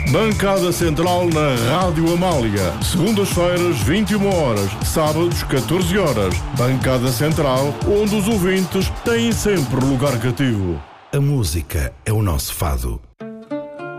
Bancada Central na Rádio Amália. Segundas-feiras, 21 horas. Sábados, 14 horas. Bancada Central, onde os ouvintes têm sempre lugar cativo. A música é o nosso fado.